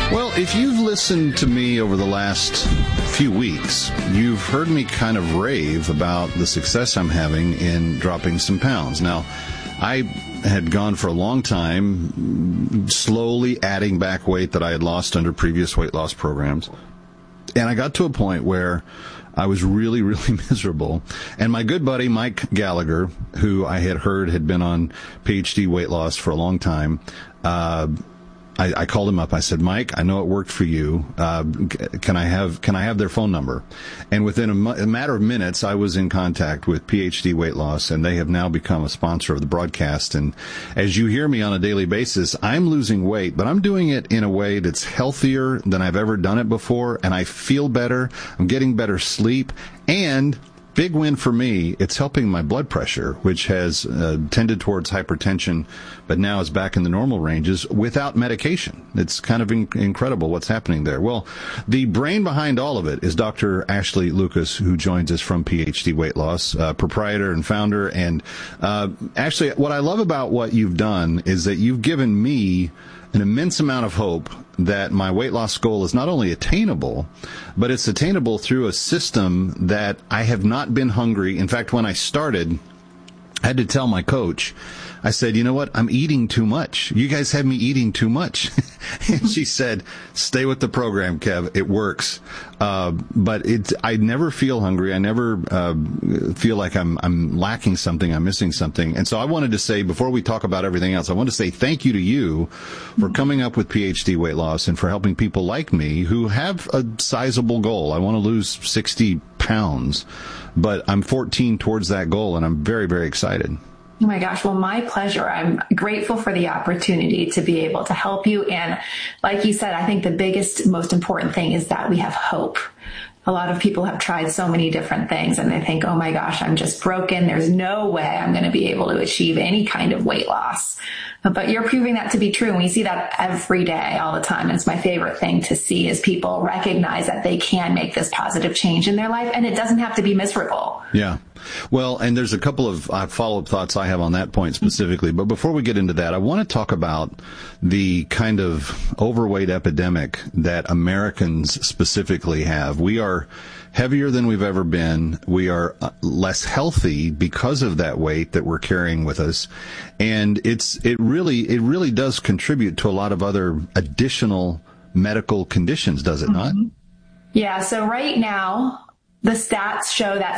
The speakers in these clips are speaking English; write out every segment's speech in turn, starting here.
Well, if you've listened to me over the last few weeks, you've heard me kind of rave about the success I'm having in dropping some pounds. Now, I had gone for a long time slowly adding back weight that I had lost under previous weight loss programs. And I got to a point where I was really, really miserable. And my good buddy, Mike Gallagher, who I had heard had been on PhD weight loss for a long time, I called him up. I said, Mike, I know it worked for you. Can I have their phone number? And within a matter of minutes, I was in contact with PhD Weight Loss, and they have now become a sponsor of the broadcast. And as you hear me on a daily basis, I'm losing weight, but I'm doing it in a way that's healthier than I've ever done it before. And I feel better. I'm getting better sleep. And big win for me, it's helping my blood pressure, which has tended towards hypertension, but now is back in the normal ranges without medication. It's kind of incredible what's happening there. Well, the brain behind all of it is Dr. Ashley Lucas, who joins us from PhD Weight Loss, proprietor and founder. And Ashley, what I love about what you've done is that you've given me an immense amount of hope that my weight loss goal is not only attainable, but it's attainable through a system that I have not been hungry. In fact, when I started, I had to tell my coach, I said, you know what? I'm eating too much. You guys have me eating too much. And she said, stay with the program, Kev. It works. But I never feel hungry. I never feel like I'm lacking something. I'm missing something. And so I wanted to say, before we talk about everything else, I want to say thank you to you for coming up with PhD Weight Loss and for helping people like me who have a sizable goal. I want to lose 60 pounds, but I'm 14 towards that goal, and I'm very, very excited. Oh my gosh. Well, my pleasure. I'm grateful for the opportunity to be able to help you. And like you said, I think the biggest, most important thing is that we have hope. A lot of people have tried so many different things and they think, oh my gosh, I'm just broken. There's no way I'm going to be able to achieve any kind of weight loss. But you're proving that to be true. And we see that every day, all the time. And it's my favorite thing to see is people recognize that they can make this positive change in their life and it doesn't have to be miserable. Yeah. Well, and there's a couple of follow-up thoughts I have on that point specifically. But before we get into that, I want to talk about the kind of overweight epidemic that Americans specifically have. We are heavier than we've ever been. We are less healthy because of that weight that we're carrying with us. And it really does contribute to a lot of other additional medical conditions, does it not? Yeah. So right now, the stats show that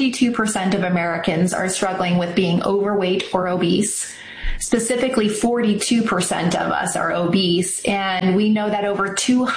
72% of Americans are struggling with being overweight or obese. Specifically, 42% of us are obese. And we know that over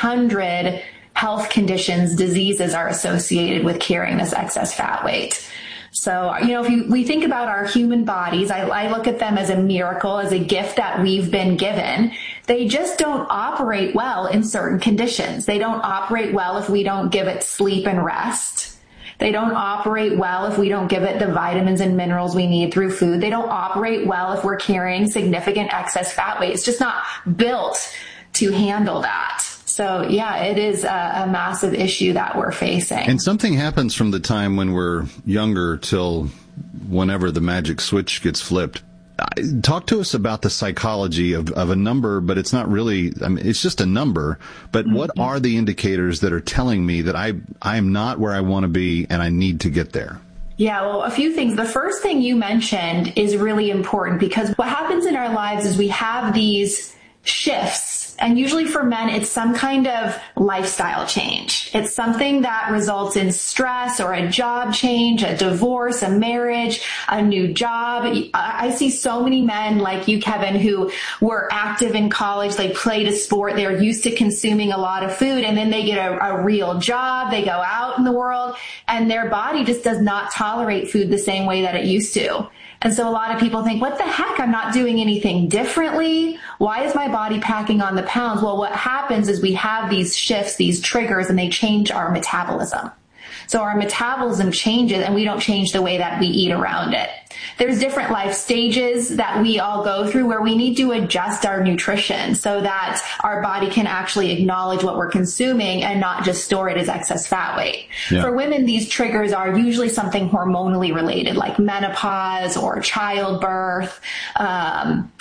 200 health conditions, diseases are associated with carrying this excess fat weight. So, if we think about our human bodies, I look at them as a miracle, as a gift that we've been given. They just don't operate well in certain conditions. They don't operate well if we don't give it sleep and rest. They don't operate well if we don't give it the vitamins and minerals we need through food. They don't operate well if we're carrying significant excess fat weight. It's just not built to handle that. So, yeah, it is a massive issue that we're facing. And something happens from the time when we're younger till whenever the magic switch gets flipped. Talk to us about the psychology of a number, but it's not really, it's just a number. But what are the indicators that are telling me that I am not where I want to be and I need to get there? Yeah, well, a few things. The first thing you mentioned is really important because what happens in our lives is we have these shifts. And usually for men, it's some kind of lifestyle change. It's something that results in stress or a job change, a divorce, a marriage, a new job. I see so many men like you, Kevin, who were active in college. They played a sport. They're used to consuming a lot of food. And then they get a real job. They go out in the world and their body just does not tolerate food the same way that it used to. And so a lot of people think, what the heck? I'm not doing anything differently. Why is my body packing on the pounds? Well, what happens is we have these shifts, these triggers, and they change our metabolism. So our metabolism changes and we don't change the way that we eat around it. There's different life stages that we all go through where we need to adjust our nutrition so that our body can actually acknowledge what we're consuming and not just store it as excess fat weight. Yeah. For women, these triggers are usually something hormonally related like menopause or childbirth,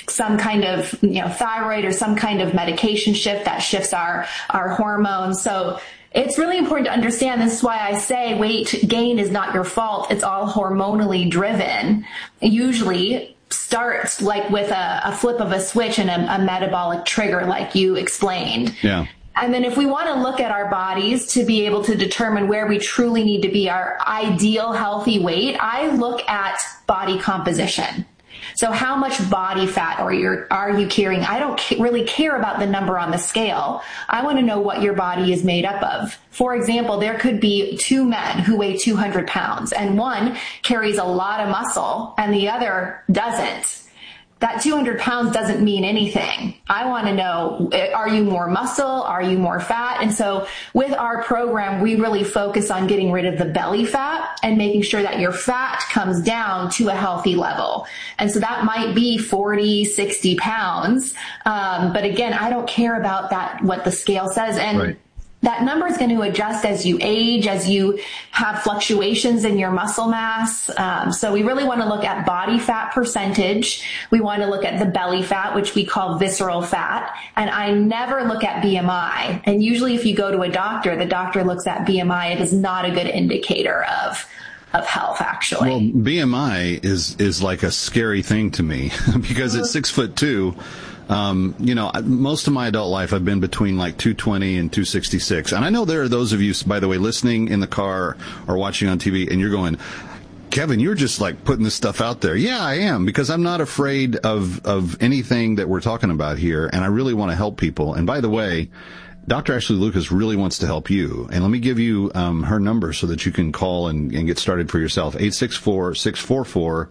some kind of, thyroid or some kind of medication shift that shifts our hormones. So it's really important to understand. This is why I say weight gain is not your fault. It's all hormonally driven. It usually starts like with a flip of a switch and a metabolic trigger, like you explained. Yeah. And then if we want to look at our bodies to be able to determine where we truly need to be our ideal healthy weight, I look at body composition. So how much body fat are you carrying? I don't really care about the number on the scale. I want to know what your body is made up of. For example, there could be two men who weigh 200 pounds and one carries a lot of muscle and the other doesn't. That 200 pounds doesn't mean anything. I want to know, are you more muscle? Are you more fat? And so with our program, we really focus on getting rid of the belly fat and making sure that your fat comes down to a healthy level. And so that might be 40, 60 pounds. But again, I don't care about that, what the scale says. And right. That number is going to adjust as you age, as you have fluctuations in your muscle mass. So we really want to look at body fat percentage. We want to look at the belly fat, which we call visceral fat. And I never look at BMI. And usually if you go to a doctor, the doctor looks at BMI. It is not a good indicator of health, actually. Well, BMI is like a scary thing to me because at 6'2", most of my adult life, I've been between like 220 and 266. And I know there are those of you, by the way, listening in the car or watching on TV, and you're going, Kevin, you're just like putting this stuff out there. Yeah, I am, because I'm not afraid of anything that we're talking about here. And I really want to help people. And by the way, Dr. Ashley Lucas really wants to help you. And let me give you her number so that you can call and get started for yourself. 864-644-1900,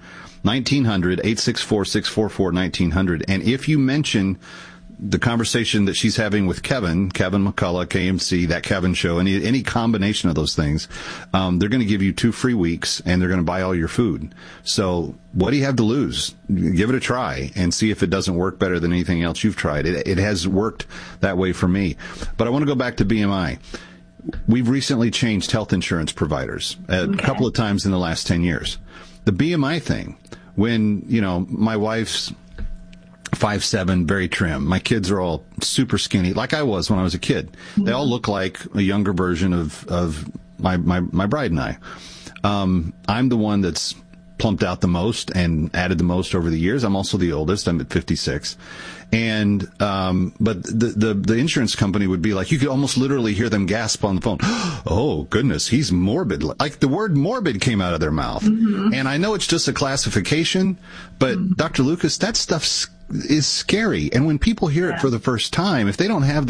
864-644-1900. And if you mention the conversation that she's having with Kevin McCullough, KMC, That Kevin Show, any combination of those things, they're going to give you 2 free weeks and they're going to buy all your food. So what do you have to lose? Give it a try and see if it doesn't work better than anything else you've tried. It has worked that way for me. But I want to go back to BMI. We've recently changed health insurance providers a couple of times in the last 10 years. The BMI thing, when, my wife's 5'7", very trim. My kids are all super skinny, like I was when I was a kid. They all look like a younger version of my bride and I. I'm the one that's plumped out the most and added the most over the years. I'm also the oldest. I'm at 56. And, but the insurance company would be like, you could almost literally hear them gasp on the phone. Oh, goodness, he's morbid. Like the word morbid came out of their mouth. Mm-hmm. And I know it's just a classification, but Dr. Lucas, that stuff is scary. And when people hear it for the first time, if they don't have